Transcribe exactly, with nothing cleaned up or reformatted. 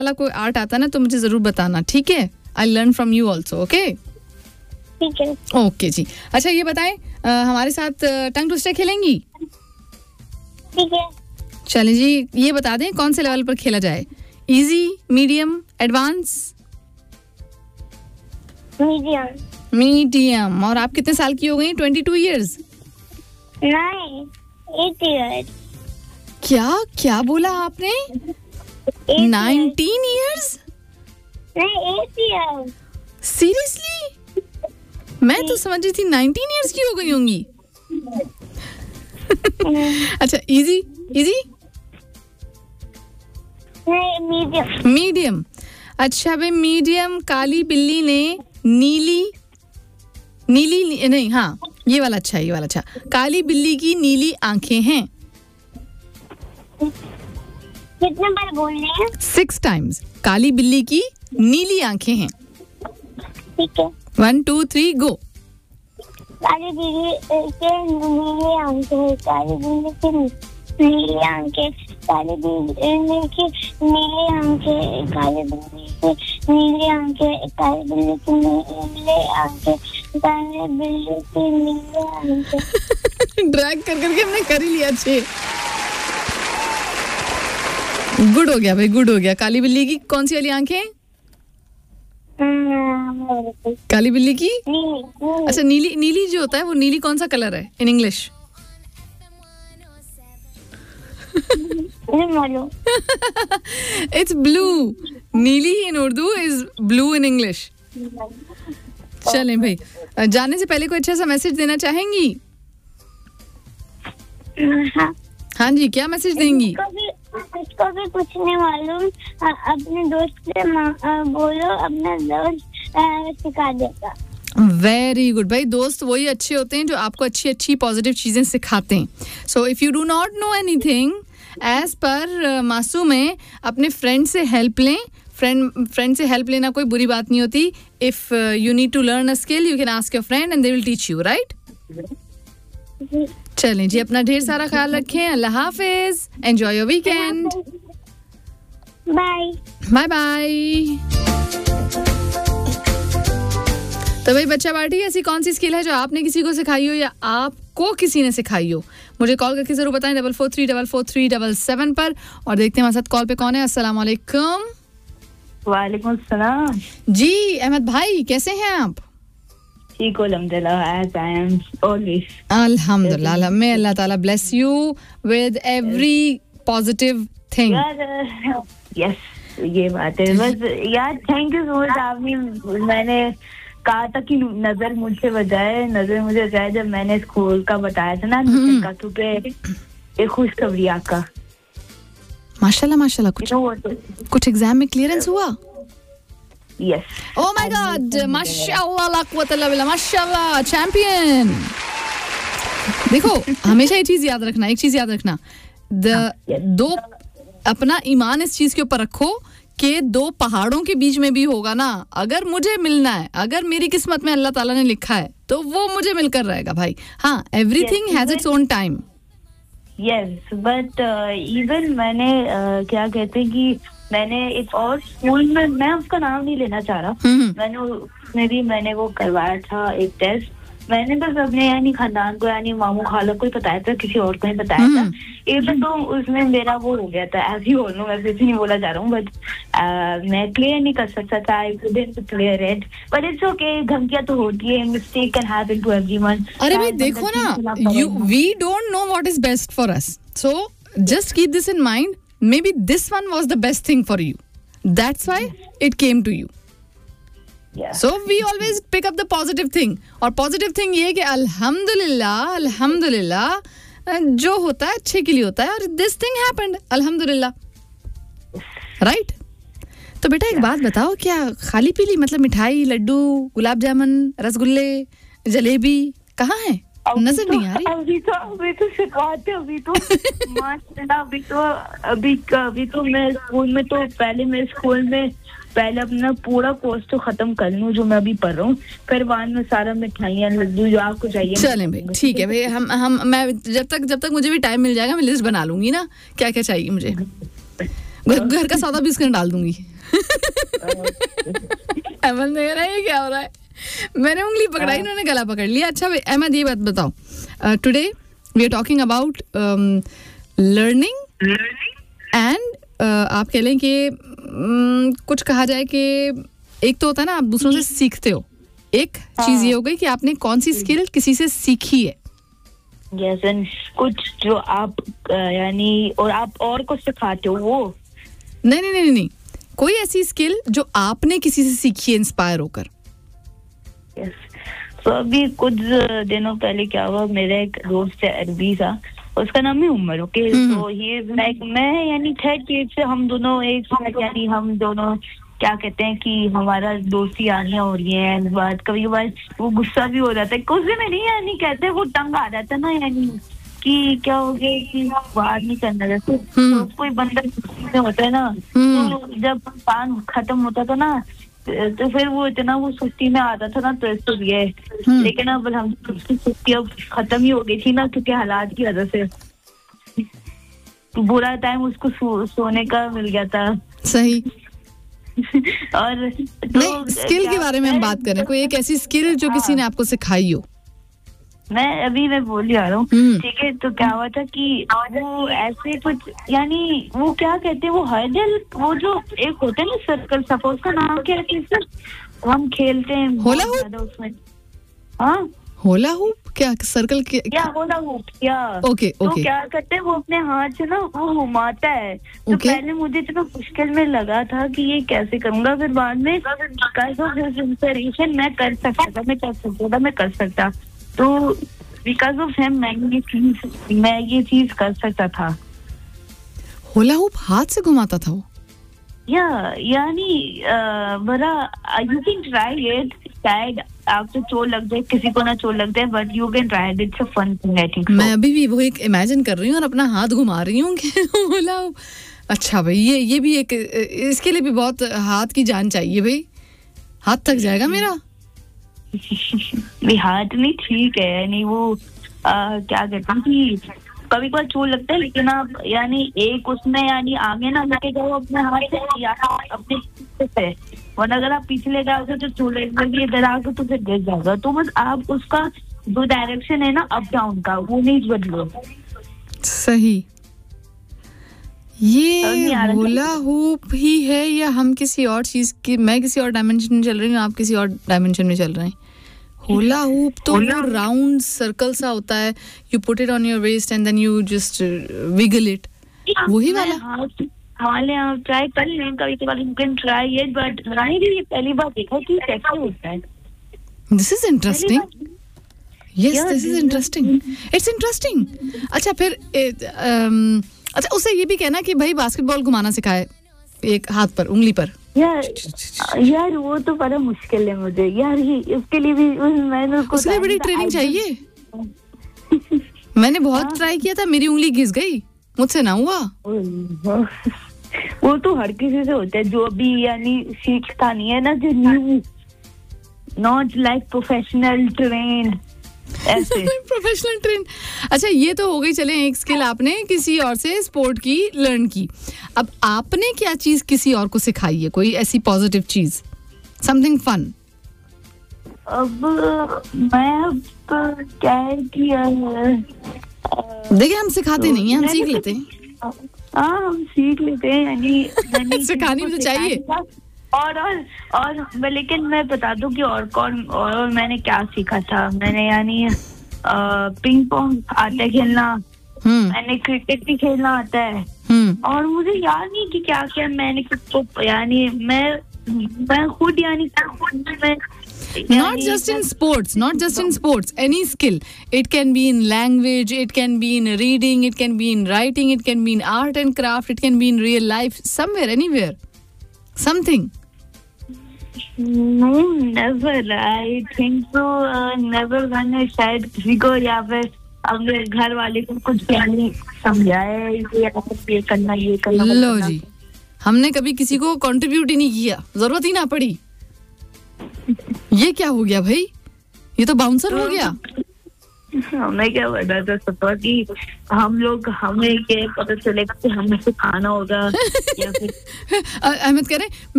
वाला कोई आर्ट आता है ना तो मुझे जरूर बताना, ठीक है? I learn from you also, okay? ठीक है। ओके जी। अच्छा ये बताएं, अ, हमारे साथ टंग ट्विस्टर खेलेंगी? ठीक है। चलें जी, ये बता दें कौन से लेवल पर खेला जाए, easy, medium, advance? Medium. Medium. और आप कितने साल की हो गई? Twenty two years? नहीं, एट ईयर्स। क्या क्या बोला आपने? Nineteen years? नहीं, एट ईयर्स। सीरियसली? मैं तो समझ रही थी नाइनटीन ईयर्स की हो गई होंगी। अच्छा, इजी इजी? नहीं, मीडियम। मीडियम। अच्छा भाई, मीडियम। काली बिल्ली ने नीली नीली नहीं, हाँ ये वाला अच्छा, ये वाला अच्छा। काली बिल्ली की नीली आंखें हैं। कितने बार बोलने हैं? Six times. काली बिल्ली की नीली आंखें हैं। ठीक है। One two three go. काली बिल्ली के नीले आंखें, काली बिल्ली के नीले आंखें, काली बिल्ली की नीले आंखें, काली बिल्ली की नीले आंखें, काली बिल्ली की नीले आंखें, काली बिल्ली की नीले आंखें। ड्रैग कर करके हमने कर ही लिया। अच्छे, गुड हो गया भाई, गुड हो गया। काली बिल्ली की कौन सी वाली आंखें? काली बिल्ली की नीली। अच्छा, नीली। नीली जो होता है वो नीली कौन सा कलर है इन इंग्लिश? It's blue. नीली इन Urdu is blue in English. चलें भाई, जाने से पहले कोई अच्छा सा मैसेज देना चाहेंगी? हाँ। हाँ जी, क्या मैसेज देंगी? इसको भी कुछ नहीं मालूम, अपने दोस्त से बोलो, अपना दोस्त सिखा देगा। वेरी गुड भाई, दोस्त वही अच्छे होते हैं जो आपको अच्छी अच्छी पॉजिटिव चीजें सिखाते हैं। So if you do not know anything, as per मासूम है, अपने फ्रेंड से हेल्प लें। फ्रेंड फ्रेंड से हेल्प लेना कोई बुरी बात नहीं होती। If you need to learn a skill, you can ask your friend and they will teach you, right? चलें जी, अपना ढेर सारा ख्याल रखें। अल्लाह हाफिज, enjoy your weekend. Bye bye bye. तो भाई बच्चा पार्टी, ऐसी कौन सी स्किल है जो आपने किसी को सिखाई हो या आपको किसी ने सिखाई हो? मुझे कॉल करके जरूर बताएं, double four three double four three double seven पर। और देखते हैं हमारे साथ कॉल पे कौन है। अस्सलाम वालेकुम। वालेकुम सलाम जी अहमद भाई, कैसे हैं आप? ठीक हो अल्हम्दुलिल्लाह, as I am always. अल्हम्दुलिल्लाह, may Allah Ta'ala bless you with every positive thing. यार यस, ये बात है बस यार। Thank you so much. आपने, मैंने कहा था कि नजर मुझसे बजाए, नजर मुझे बजाए जब मैंने स्कूल का बताया था ना, का तो पे एक खुशखबरी आपका। माशाल्लाह माशाल्लाह। कुछ कुछ एग्जाम में क्लियरेंस हुआ? यस। ओह माय गॉड, माशाल्लाह, ला कुव्वत इल्ला बिल्लाह, माशाल्लाह, चैंपियन। देखो, हमेशा ये चीज याद रखना, एक चीज याद रखना, द दो अपना ईमान इस चीज के ऊपर रखो कि दो पहाड़ों के बीच में भी होगा ना, अगर मुझे मिलना है, अगर मेरी किस्मत में अल्लाह ताला ने लिखा है तो वो मुझे मिलकर रहेगा भाई। हाँ, everything has its own time. Yes, but even मैंने uh, क्या कहते हैं कि मैंने एक और स्कूल में, मैं उसका नाम नहीं लेना चाह रहा, मैंने उसमें भी मैंने वो करवाया था एक टेस्ट। मैंने बस अपने यानी खानदान को, यानी मामू खाला को ही बताया था, किसी और को नहीं बताया था। इवन तो उसमें मेरा वो हो गया था, ऐसे ही बोल लूँ, मैं कुछ नहीं बोला जा रहा हूँ, बट मैं क्लियर नहीं कर सकता था। I couldn't clear it, but it's okay. धमकियां तो होती है, mistake can happen to everyone. अरे भाई देखो ना, you we don't know what is best for us, so just keep this in mind. Maybe this one was the best thing for you. That's why it came to you. Yeah. So we always pick up the positive thing. और positive thing ये है कि अल्हम्दुलिल्लाह, अल्हम्दुलिल्लाह जो होता है अच्छे के लिए होता है, और this thing happened, अल्हम्दुलिल्लाह, right? तो बेटा एक बात बताओ, क्या खाली पीली मतलब मिठाई, लड्डू, गुलाब जामुन, रसगुल्ले, जलेबी कहाँ है? नजर नहीं आ रही। अभी तो अभी तो सिखाते, अभी तो माशाल्लाह, अभी तो अभी अभी तो मैं स्कूल में, तो पहले मैं स्कूल में पहले अपना पूरा कोर्स तो खत्म कर लूं जो मैं अभी पढ़ रहा हूँ, फिर बाद में सारा मिठाइयाँ, लड्डू जो आपको चाहिए। चलें भाई, ठीक है भाई, हम हम मैं जब तक जब तक मुझे भी टाइम मिल जाएगा मैं लिस्ट बना लूंगी ना क्या क्या चाहिए मुझे। घर का सौदा भी उसके अंदर डाल दूंगी। अहमद ने कहा ये क्या हो रहा है, मैंने उंगली पकड़ाई, इन्होंने गला पकड़ लिया। अच्छा अहमद ये बात बताओ, today we are talking about learning and आप कह लें कि um, कुछ कहा जाए कि एक तो होता है ना आप दूसरों से सीखते हो, एक चीज ये हो गई कि आपने कौन सी स्किल किसी से सीखी है। yes, and कुछ जो आप यानी और आप और कुछ सिखाते हो वो नहीं नहीं नहीं नहीं कोई ऐसी स्किल जो आपने किसी से सीखी है इंस्पायर होकर। yes. तो अभी कुछ दिनों पहले क्या हुआ, मेरा एक दोस्त है अरबी सा, उसका नाम है उमर। ओके, तो ये लाइक मैं यानी थर्ड ग्रेड से हम दोनों एक साथ, यानी हम दोनों क्या कहते हैं कि हमारा दोस्ती आनियां हो रही है, बात कभी कभार वो गुस्सा भी हो जाता है, कुछ भी नहीं यानी कहते वो तंग आ जाता है ना, यानी कि क्या हो गया कि बात नहीं करना, जैसे तो कोई बंदा में होता है ना, तो जब काम खत्म होता था ना तो फिर वो इतना वो सुस्ती में आता था ना, तो इसको लिए लेकिन अब हम सुस्ती अब खत्म ही हो गई थी ना, क्योंकि हालात की वजह से बुरा टाइम उसको सो, सोने का मिल गया था। सही। और तो नहीं, स्किल के बारे में हम बात करें, कोई एक ऐसी स्किल जो किसी ने आपको सिखाई हो। मैं अभी मैं बोल ही आ रहा हूँ, ठीक है। तो क्या हुआ था कि वो ऐसे कुछ यानी वो क्या कहते हैं वो हर्डल, वो जो एक होता है ना सर्कल, सपोज का नाम क्या है सर, हम खेलते हैं होला हुप उसमें। हाँ होला हुप क्या सर्कल के क्या होला हुप क्या ओके तो ओके क्या करते हैं वो अपने हाथ से ना वो घुमाता है। तो okay. पहले मुझे इतना मुश्किल में लगा था कि ये कैसे करूंगा, फिर बाद में इंस्पिरेशन मैं कर सकता था मैं कर सकता था मैं कर सकता तो बिकॉज ऑफ हिम मैं ये चीज मैं ये चीज कर सकता था। होला हुप हाथ से घुमाता था वो, या यानी बड़ा यू कैन ट्राई इट, शायद आपको चोट लग जाए, किसी को ना चोट लग जाए, but you can try it, it's a fun thing I think. मैं अभी भी वो एक इमेजिन कर रही हूँ और अपना हाथ घुमा रही हूँ कि होला। अच्छा भाई ये ये भी एक, इसके लिए भी बहुत हाथ की जान चाहिए भाई, हाथ थक जाएगा मेरा। भी हाथ नहीं ठीक है, यानी वो आ, क्या कहते हैं कि कभी कभी चोट लगता है, लेकिन आप यानी एक उसमें यानी आगे ना लेके जाओ अपने हाथ से या अपने से, वरना अगर आप पिछले जाओगे तो चोट लगेगी, इधर आओगे तो फिर गिर जाएगा। तो बस आप उसका जो डायरेक्शन है ना अप डाउन का वो नहीं बदलो। सही। ये होला हुप ही है या हम किसी और चीज की, मैं किसी और डायमेंशन में चल रही हूँ, आप किसी और डायमेंशन में चल रहे हैं। होला हुप तो वो राउंड सर्कल सा होता है, you put it on your waste and then you just wiggle it, वही वाला। हाले आप ट्राई कर लें कभी कभार, you can try it, but मैंने भी ये पहली बार देखा कि कैसे होता है। This is interesting, yes this is interesting, it's interesting. अच्छा फिर अच्छा उससे ये भी कहना कि भाई बास्केटबॉल घुमाना सिखाए एक हाथ पर, उंगली पर। यार यार वो तो बड़ा मुश्किल है मुझे यार, ये इसके लिए भी मैंने उसके लिए बड़ी ट्रेनिंग चाहिए। मैंने बहुत ट्राई किया था, मेरी उंगली घिस गई, मुझसे ना हुआ। वो तो हर किसी से होता है जो अभी यानी सीखता नहीं है ना, जो new, not like professional train ऐसे। Professional train. अच्छा ये तो हो गई, चले एक स्किल आपने किसी और से स्पोर्ट की लर्न की, अब आपने क्या चीज किसी और को सिखाई है, कोई ऐसी पॉजिटिव चीज, समथिंग फन? अब मैं अब क्या है कि देखिए हम सिखाते नहीं हैं, हम सीख लेते हैं। हाँ हम सीख लेते हैं, यानी सिखानी भी तो चाहिए। और और और लेकिन मैं बता दूं कि और कौन और मैंने क्या सीखा था। मैंने यानी पिंग पोंग आता है खेलना, मैंने क्रिकेट भी खेलना आता है, और मुझे याद नहीं कि क्या क्या मैंने किसको यानी मैं मैं खुद यानी मैं Not just in sports, not just in sports, any skill. It can be in language, it can be in reading, it can be in writing, it can be in art and craft, it can be in real life, somewhere, anywhere. Something. No, never. I think so. Uh, never मैंने शायद किसी को या फिर अपने घर वाले को कुछ समझाए ये करना ये करना। लो जी, हमने कभी किसी को कंट्रीब्यूट ही नहीं किया, जरूरत ही ना पड़ी। ये क्या हो गया भाई, ये तो बाउंसर हो गया। मैं क्या बनना चाहता था कि हम लोग हमें ये पता चले कि हमें सिखाना होगा या फिर अहमद कह रहे